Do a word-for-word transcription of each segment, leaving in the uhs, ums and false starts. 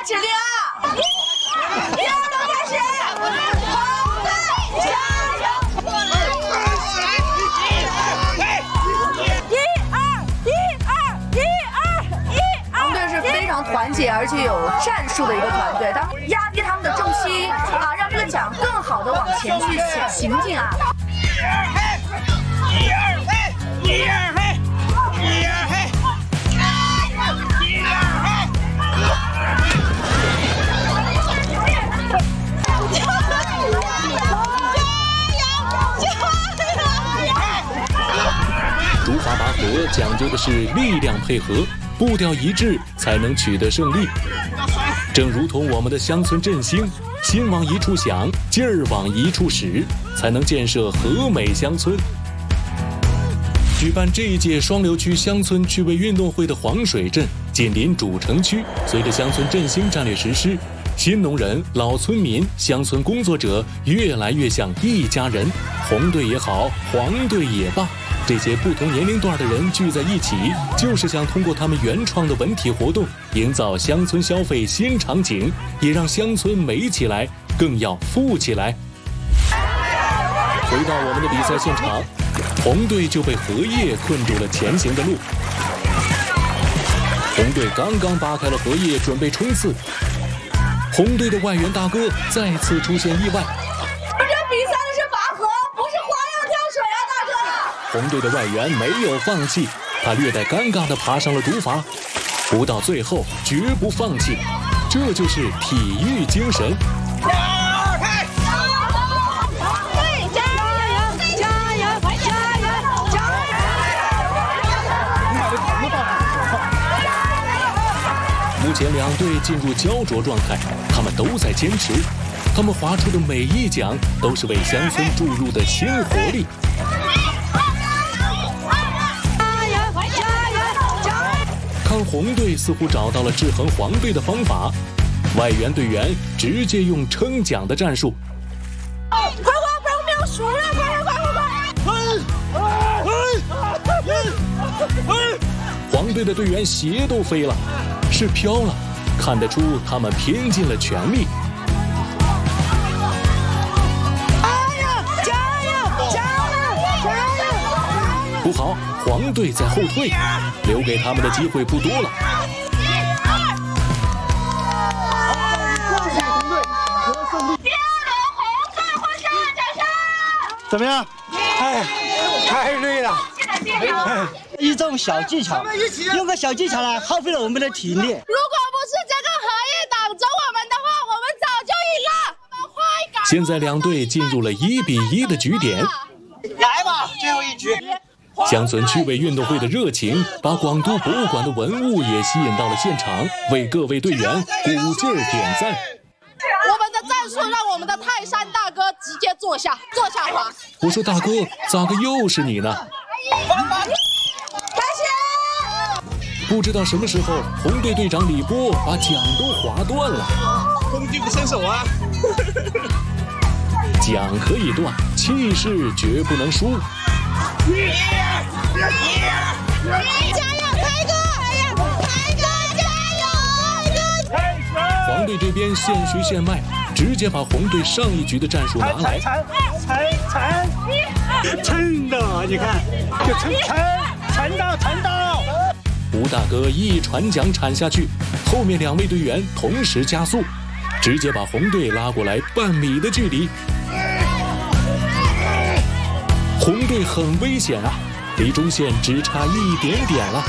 指令啊！一二轮开始，红队加油！一二一二一二一二。红队是非常团结而且有战术的一个团队，他们压低他们的重心啊，让这个桨更好的往前去行进啊。一二嘿，一二嘿，一二嘿，一二嘿。 竹筏拔河讲究的是力量配合，步调一致才能取得胜利。正如同我们的乡村振兴，心往一处想，劲儿往一处使，才能建设和美乡村。举办这一届双流区乡村趣味运动会的黄水镇紧邻主城区，随着乡村振兴战略实施，新农人、老村民、乡村工作者越来越像一家人。红队也好，黄队也罢，这些不同年龄段的人聚在一起，就是想通过他们原创的文体活动，营造乡村消费新场景，也让乡村美起来，更要富起来。回到我们的比赛现场，红队就被荷叶困住了前行的路。红队刚刚扒开了荷叶，准备冲刺。红队的外援大哥再次出现意外。 这比赛的是拔河，不是花样跳水啊，大哥！ 红队的外援没有放弃，他略带尴尬地爬上了竹筏，不到最后绝不放弃，这就是体育精神。目前两队进入焦灼状态，他们都在坚持，他们划出的每一桨都是为乡村注入的新活力。看红队似乎找到了制衡黄队的方法，外援队员直接用撑桨的战术。 快快快，我们要输了！快快快快快！ 黄队的队员鞋都飞了。是飘了，看得出他们拼尽了全力。 加油！加油！加油！加油！ 不好，黄队在后退，留给他们的机会不多了。 恭喜红队得胜利！ 第二轮红队获胜，掌声！ 怎么样？哎，太累了。 一种小技巧，用个小技巧来耗费了我们的体力。如果不是这个荷叶挡着我们的话，我们早就赢了。 现在两队进入了一比一的局点。 来吧，最后一局。 乡村趣味运动会的热情，把广都博物馆的文物也吸引到了现场，为各位队员鼓劲儿点赞。 我们的战术让我们的泰山大哥直接坐下，坐下滑。 我说大哥，咋个又是你呢？ 开始！ 不知道什么时候，红队队长李波把桨都划断了。 công具不伸手啊！ 桨可以断，气势绝不能输。 加油，开哥！开哥，加油！ 黄队这边现学现卖，直接把红队上一局的战术拿来。 缠缠缠撑的，你看，就撑撑缠到缠到。 吴大哥一船桨铲下去，后面两位队员同时加速，直接把红队拉过来半米的距离。红队很危险啊，离中线只差一点点了。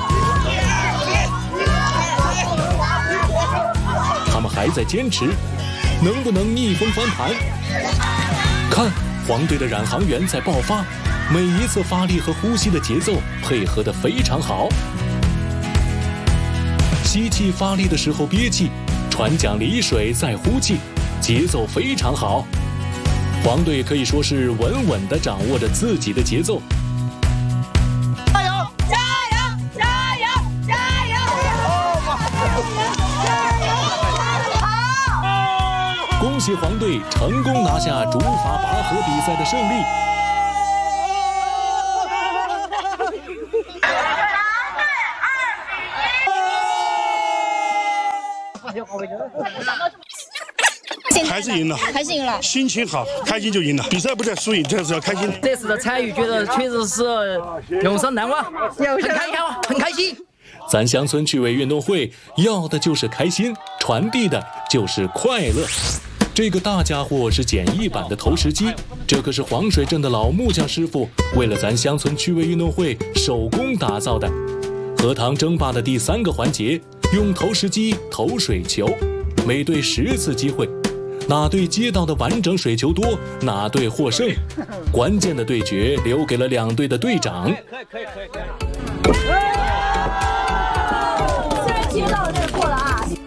他们还在坚持，能不能逆风翻盘？看，黄队的冉航员在爆发，每一次发力和呼吸的节奏配合得非常好。吸气发力的时候憋气，船桨离水再呼气，节奏非常好。黄队可以说是稳稳地掌握着自己的节奏。 加油！加油！加油！加油！好！ 恭喜黄队成功拿下竹筏拔河比赛的胜利。 还是赢了， 还是赢了， 心情好，开心就赢了。比赛不在输赢，这是要开心。 这次的参与，觉得确实是永生难忘，很开心，很开心。 咱乡村趣味运动会要的就是开心，传递的就是快乐。这个大家伙是简易版的投石机，这可是黄水镇的老木匠师傅为了咱乡村趣味运动会手工打造的。荷塘争霸的第三个环节，用投石机投水球，每队十次机会。哪队接到的完整水球多，哪队获胜。关键的对决留给了两队的队长。 虽然接到这个过了啊。